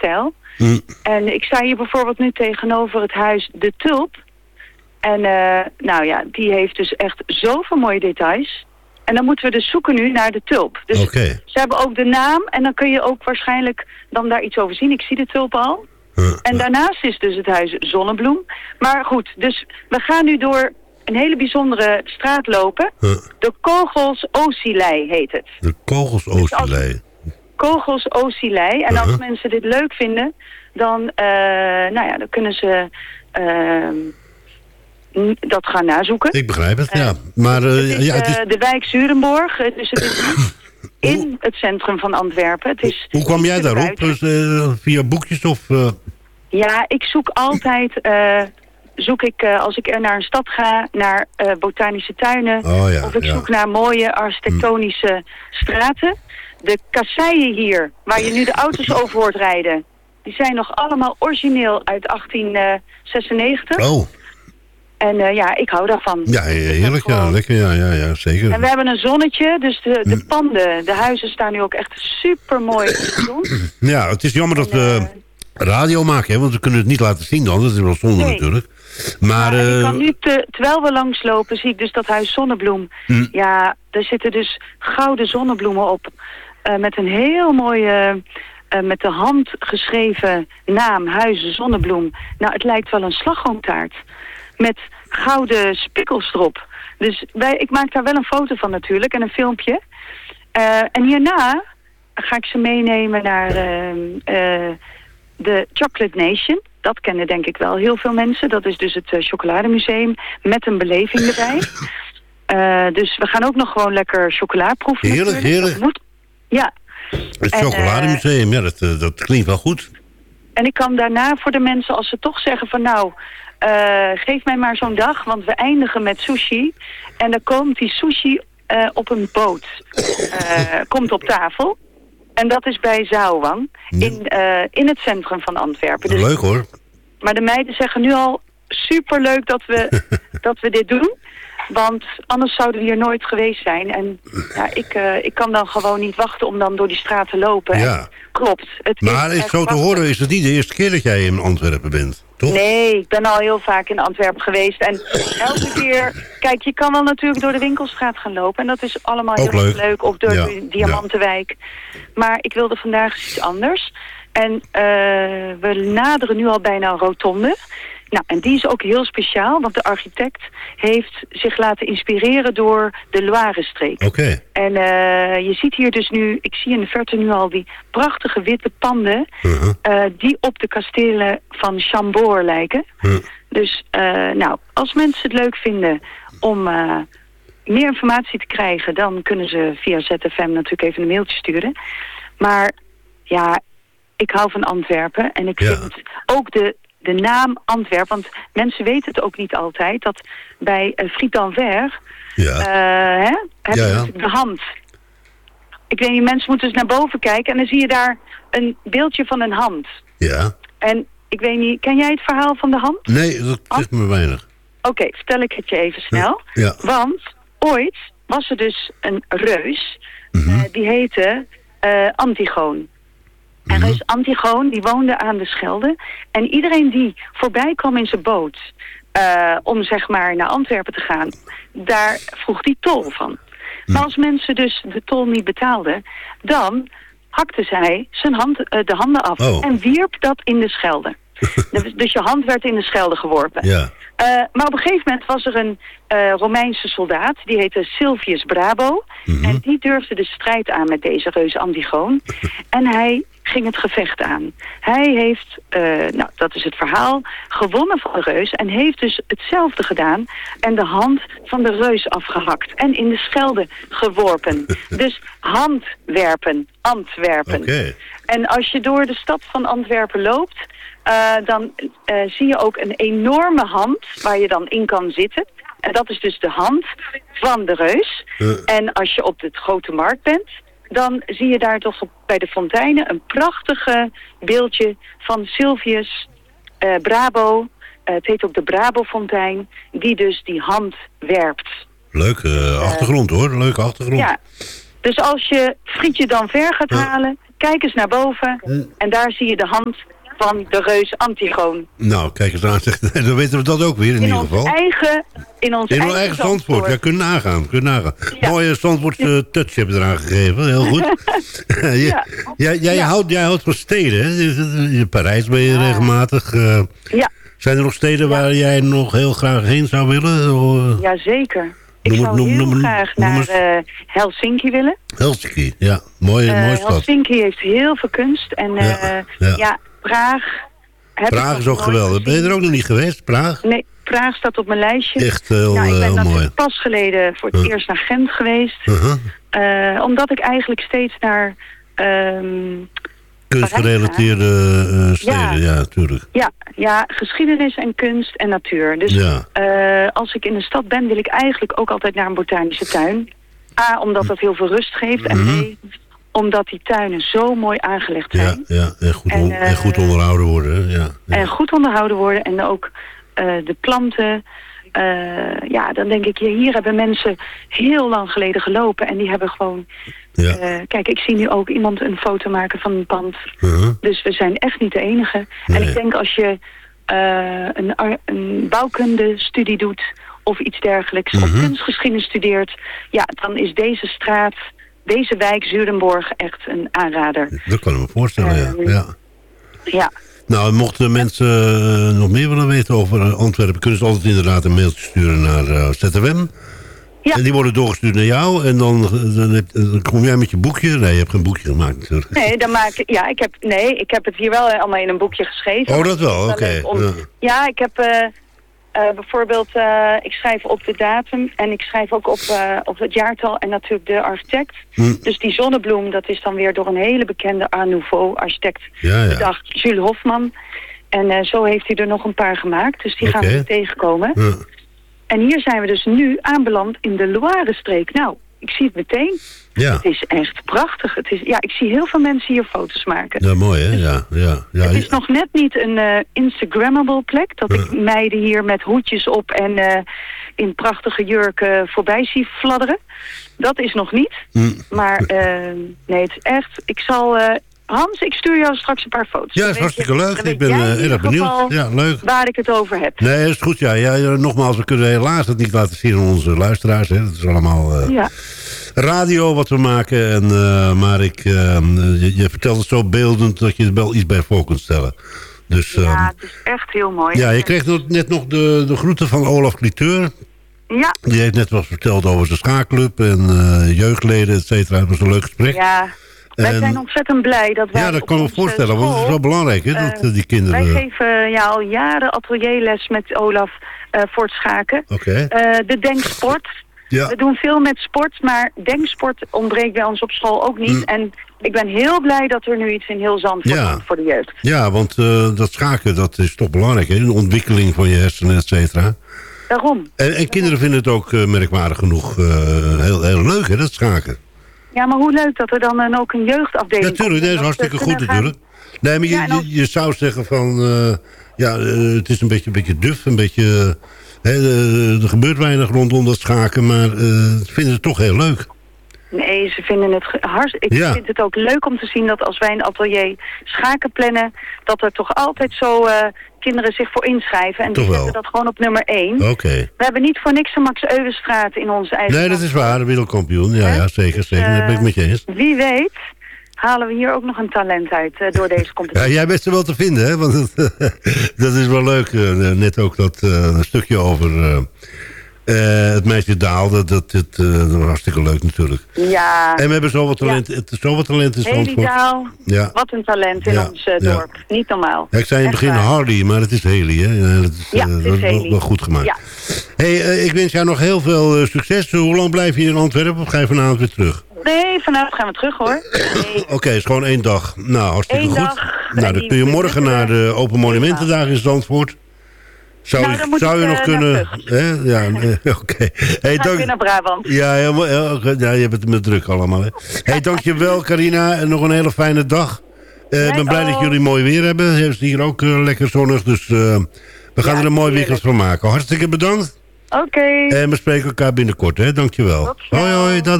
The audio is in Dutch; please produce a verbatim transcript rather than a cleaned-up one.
stijl. Mm. En ik sta hier bijvoorbeeld nu tegenover het huis De Tulp. En uh, nou ja, die heeft dus echt zoveel mooie details. En dan moeten we dus zoeken nu naar De Tulp. Dus okay. Ze hebben ook de naam en dan kun je ook waarschijnlijk dan daar iets over zien. Ik zie De Tulp al. Uh, en uh. daarnaast is dus het huis Zonnebloem. Maar goed, dus we gaan nu door een hele bijzondere straat lopen. Uh. De Kogels Oosilei heet het. De Kogels Oosilei. Kogels Oosilei. En uh-huh. als mensen dit leuk vinden, dan, uh, nou ja, dan kunnen ze uh, dat gaan nazoeken. Ik begrijp het, uh, ja. Maar, uh, het is, ja, het is... Uh, de wijk Zurenborg, dus het is in het centrum van Antwerpen. Het is Hoe kwam jij daarop? Dus, uh, via boekjes of... Uh... Ja, ik zoek altijd... Uh, zoek ik, uh, als ik er naar een stad ga, naar uh, botanische tuinen. Oh, ja, of ik ja. zoek naar mooie architectonische hm. straten. De kasseien hier, waar je nu de auto's over hoort rijden, die zijn nog allemaal origineel uit achttien zesennegentig. Oh. En uh, ja, ik hou daarvan. Ja, heerlijk, gewoon... ja, lekker, ja, ja, ja, zeker. En we hebben een zonnetje, dus de, de panden, de huizen staan nu ook echt super mooi in de zon. Ja, het is jammer dat en, uh, we radio maken, hè, want we kunnen het niet laten zien dan. Dat is wel zonde nee. natuurlijk. Maar, ja, uh... ik kan nu, te, terwijl we langslopen, zie ik dus dat huis Zonnebloem. Hm. Ja, daar zitten dus gouden zonnebloemen op. Uh, met een heel mooie, uh, met de hand geschreven naam, Huizen Zonnebloem. Nou, het lijkt wel een slagroomtaart. Met gouden spikkels erop. Dus wij, ik maak daar wel een foto van natuurlijk en een filmpje. Uh, en hierna ga ik ze meenemen naar uh, uh, de Chocolate Nation. Dat kennen denk ik wel heel veel mensen. Dat is dus het uh, chocolademuseum met een beleving erbij. Uh, dus we gaan ook nog gewoon lekker chocola proeven. Heerlijk, natuurlijk. heerlijk. Moet... Ja. Het chocolademuseum, uh, ja, dat, dat klinkt wel goed. En ik kan daarna voor de mensen, als ze toch zeggen van nou, uh, geef mij maar zo'n dag, want we eindigen met sushi. En dan komt die sushi uh, op een boot. Uh, komt op tafel. En dat is bij Zouwang, in, uh, in het centrum van Antwerpen. Dus, leuk hoor. Maar de meiden zeggen nu al, superleuk dat we, dat we dit doen. Want anders zouden we hier nooit geweest zijn. En ja, ik, uh, ik kan dan gewoon niet wachten om dan door die straat te lopen. Ja. En, klopt. Het maar is, is zo te horen, is het niet de eerste keer dat jij in Antwerpen bent, toch? Nee, ik ben al heel vaak in Antwerpen geweest. En elke keer, kijk, je kan wel natuurlijk door de winkelstraat gaan lopen. En dat is allemaal ook heel leuk. leuk. Of door ja. de Diamantenwijk. Ja. Maar ik wilde vandaag iets anders. En uh, we naderen nu al bijna een rotonde. Nou, en die is ook heel speciaal, want de architect heeft zich laten inspireren door de Loire-streek. Oké. Okay. En uh, je ziet hier dus nu, ik zie in de verte nu al die prachtige witte panden, uh-huh. uh, die op de kastelen van Chambord lijken. Uh-huh. Dus, uh, nou, als mensen het leuk vinden om uh, meer informatie te krijgen, dan kunnen ze via Z F M natuurlijk even een mailtje sturen. Maar, ja, ik hou van Antwerpen en ik ja. vind ook de... De naam Antwerpen, want mensen weten het ook niet altijd, dat bij uh, Friet d'Anvers, ja. uh, hè, heb je ja, ja. de hand. Ik weet niet, mensen moeten eens naar boven kijken en dan zie je daar een beeldje van een hand. Ja. En ik weet niet, ken jij het verhaal van de hand? Nee, dat zegt me weinig. Oké, okay, vertel ik het je even snel. Ja. Want ooit was er dus een reus, mm-hmm. uh, die heette uh, Antigoon. En reus Antigoon, die woonde aan de Schelde. En iedereen die voorbij kwam in zijn boot, uh, om zeg maar naar Antwerpen te gaan, daar vroeg die tol van. Maar als mensen dus de tol niet betaalden, dan hakte zij zijn hand, uh, de handen af oh. en wierp dat in de Schelde. Dus je hand werd in de Schelde geworpen. Ja. Uh, maar op een gegeven moment was er een uh, Romeinse soldaat, die heette Silvius Brabo. Mm-hmm. En die durfde de strijd aan met deze reus Antigoon. En hij ging het gevecht aan. Hij heeft, uh, nou dat is het verhaal, gewonnen van de reus en heeft dus hetzelfde gedaan en de hand van de reus afgehakt en in de Schelde geworpen. Dus handwerpen, Antwerpen. Okay. En als je door de stad van Antwerpen loopt, uh, dan uh, zie je ook een enorme hand waar je dan in kan zitten. En dat is dus de hand van de reus. Uh. En als je op de grote markt bent, dan zie je daar toch op, bij de fonteinen een prachtige beeldje van Silvius uh, Brabo. Uh, het heet ook de Brabo-fontein, die dus die hand werpt. Leuke uh, achtergrond uh, hoor, leuke achtergrond. Ja, dus als je Frietje d'Anvers gaat uh. halen, kijk eens naar boven Hm. en daar zie je de hand van de reus Antigoon. Nou, kijk eens aan. Dan weten we dat ook weer in, In ieder ons geval. eigen, in ons In eigen, ons eigen Zandvoort. Ja, kunnen nagaan. Kunnen nagaan. Ja. Mooie Zandvoort uh, touch hebben we eraan gegeven. Heel goed. jij, Ja. jij, jij, Ja. houdt, jij houdt van steden, hè? In Parijs ben je ja. regelmatig. Uh, Ja. Zijn er nog steden waar jij nog heel graag heen zou willen? Of, Jazeker. Ik Noem het- zou noem- heel noem- graag noem naar eens. uh, Helsinki willen. Helsinki, ja. Mooie, Uh, mooie stad. Helsinki heeft heel veel kunst. En uh, Ja, ja, ja. Praag. heb Praag ik is nog ook nooit geweldig. Ben je gezien. er ook nog niet geweest, Praag? Nee, Praag staat op mijn lijstje. Echt heel, nou, ik ben heel natuurlijk mooi. pas geleden voor het Ja. eerst naar Gent geweest. Uh-huh. Uh, omdat ik eigenlijk steeds naar... Um, Kunstgerelateerde uh, steden, ja, Ja. natuurlijk. ja, ja, geschiedenis en kunst en natuur. Dus Ja. uh, als ik in een stad ben, wil ik eigenlijk ook altijd naar een botanische tuin. A, omdat dat heel veel rust geeft. En Mhm. B, omdat die tuinen zo mooi aangelegd Ja, zijn. ja en, goed En, on- uh, en goed onderhouden worden. hè. Ja, ja. En goed onderhouden worden. En ook uh, de planten. Uh, ja, dan denk ik, hier hebben mensen heel lang geleden gelopen. En die hebben gewoon... Ja. Uh, kijk, ik zie nu ook iemand een foto maken van een pand. Uh-huh. Dus we zijn echt niet de enige. Nee. En ik denk als je uh, een, ar- een bouwkunde-studie doet... of iets dergelijks, of Mhm. kunstgeschiedenis studeert... ja, dan is deze straat, deze wijk Zuidenborg echt een aanrader. Dat kan ik me voorstellen, ja. Uh, ja. Ja. Nou, mochten mensen uh, nog meer willen weten over uh, Antwerpen... kunnen ze altijd inderdaad een mailtje sturen naar uh, Z F M. Ja. En die worden doorgestuurd naar jou. En dan, dan, heb, dan kom jij met je boekje. Nee, je hebt geen boekje gemaakt natuurlijk. Nee, dan maak ik, ja, ik heb, nee, ik heb het hier wel allemaal in een boekje geschreven. Oh, dat wel, oké. Okay. Ja. Ja, ik heb uh, uh, bijvoorbeeld, uh, ik schrijf op de datum en ik schrijf ook op, uh, op het jaartal en natuurlijk de architect. Hm. Dus die zonnebloem, dat is dan weer door een hele bekende Art Nouveau architect Ja, ja. bedacht, Jules Hofman. En uh, zo heeft hij er nog een paar gemaakt, dus die Oké. gaan we tegenkomen. Ja. En hier zijn we dus nu aanbeland in de Loire-streek. Nou, ik zie het meteen. Ja. Het is echt prachtig. Het is, ja, ik zie heel veel mensen hier foto's maken. Ja, mooi hè? Ja, ja, ja. Het is nog net niet een uh, Instagrammable plek. Dat ik meiden hier met hoedjes op en uh, in prachtige jurken voorbij zie fladderen. Dat is nog niet. Hm. Maar uh, nee, het is echt... Ik zal... Uh, Hans, ik stuur jou straks een paar foto's. Ja, Dan is weet hartstikke je- leuk. dan Ik weet ben jij uh, in ieder erg benieuwd. geval Ja, leuk. waar ik het over heb. Nee, dat is goed. Ja. Ja, ja, nogmaals, we kunnen helaas het niet laten zien aan onze luisteraars. Hè. Dat is allemaal uh, Ja. radio wat we maken. En, uh, maar ik, uh, je, je vertelt het zo beeldend dat je er wel iets bij voor kunt stellen. Dus, uh, Ja, het is echt heel mooi. ja, je kreeg nog- net nog de, de groeten van Olaf Cliteur. Ja, Die heeft net wat verteld over zijn schaakclub en uh, jeugdleden, et cetera. Het was een leuk gesprek. ja. Wij En- zijn ontzettend blij dat wij Ja, dat op kan ik me onze voorstellen, want het is school- wel belangrijk hè, dat uh, uh, die kinderen... Wij uh, geven ja, al jaren atelierles met Olaf uh, voor het schaken. Oké, Uh, de denksport. ja. We doen veel met sport, maar denksport ontbreekt bij ons op school ook niet. Mm. En ik ben heel blij dat er nu iets in heel Zandvoort Ja. komt voor de jeugd. Ja, want uh, dat schaken dat is toch belangrijk, hè? De ontwikkeling van je hersenen, et cetera. Daarom. En, en kinderen vinden het ook uh, merkwaardig genoeg uh, heel, heel leuk, hè, dat schaken. Ja, maar hoe leuk dat er dan uh, ook een jeugdafdeling Natuurlijk, komt. dat is Dat we hartstikke kunnen goed gaan- natuurlijk. Nee, maar je, Ja, en ook- je, je zou zeggen van... Uh, ja, uh, het is een beetje, een beetje duf, een beetje... Uh, hè, uh, er gebeurt weinig rondom dat schaken, maar uh, ze vinden het toch heel leuk. Nee, ze vinden het ge- hart. Ik Ja. vind het ook leuk om te zien dat als wij een atelier schaken plannen, dat er toch altijd zo uh, kinderen zich voor inschrijven. En die Toch wel. zetten dat gewoon op nummer één. Oké. We hebben niet voor niks een Max Euwenstraat in onze eigen Nee, dat land. is waar, wereldkampioen. Ja, ja, zeker, zeker. Dat ben ik met je eens. Wie weet halen we hier ook nog een talent uit uh, door deze Ja, competitie. jij bent er wel te vinden, hè? Want het, dat is wel leuk. uh, net ook dat uh, een stukje over uh, uh, het meisje Daal. Dat, dat, dat, uh, dat was hartstikke leuk natuurlijk. Ja, En we hebben zoveel talent, het is zoveel talent in Heli Zandvoort. Daal, Ja. wat een talent in Ja, ons uh, ja. dorp. Niet normaal. Ja, ik zei in het Echt begin waar. Hardy, maar het is Heli, hè? Ja, dat is, Ja, uh, het is dat is wel, Heli. wel goed gemaakt. Ja. Hey, uh, ik wens jou nog heel veel uh, succes. Hoe lang blijf je hier in Antwerpen of ga je vanavond weer terug? Nee, vanavond gaan we terug hoor. Nee. Oké, okay, is gewoon één dag. Nou, hartstikke Eén goed. dag. Nou, En dan die kun je morgen moeten- naar de Open Monumentendagen in Zandvoort. Zou, Nou, je- dan moet zou ik, je uh, nog naar kunnen... Vught. Hè? Ja, nee, oké. Hey, Ga ik dank... weer naar Brabant. Ja, helemaal, ja, ja, je hebt het met druk allemaal. Hè. Hey, dankjewel Carina en nog een hele fijne dag. Ik uh, ben blij dat ook. jullie mooi weer hebben. Het is hier ook uh, lekker zonnig, dus uh, we gaan Ja, er een mooi heerlijk. weekend van maken. Hartstikke bedankt. Oké. En we spreken elkaar binnenkort. Hè. Dankjewel. Tot snel. Hoi hoi.